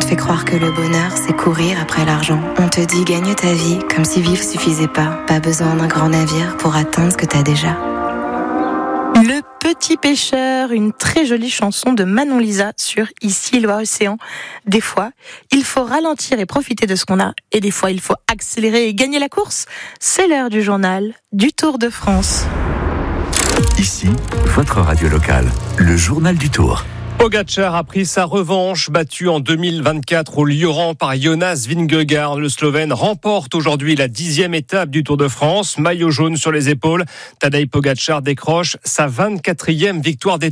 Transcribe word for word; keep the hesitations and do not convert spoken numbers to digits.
te fait croire que le bonheur, c'est courir après l'argent. On te dit gagne ta vie comme si vivre suffisait pas. Pas besoin d'un grand navire pour atteindre ce que t'as déjà. Le Petit Pêcheur, une très jolie chanson de Manon Lisa sur Ici Loire-Océan. Des fois, il faut ralentir et profiter de ce qu'on a, et des fois, il faut accélérer et gagner la course. C'est l'heure du journal du Tour de France. Ici, votre radio locale, le journal du Tour. Pogačar a pris sa revanche, battu en deux mille vingt-quatre au Lioran par Jonas Vingegaard. Le Slovène remporte aujourd'hui la dixième étape du Tour de France. Maillot jaune sur les épaules, Tadej Pogačar décroche sa vingt-quatrième victoire d'étape.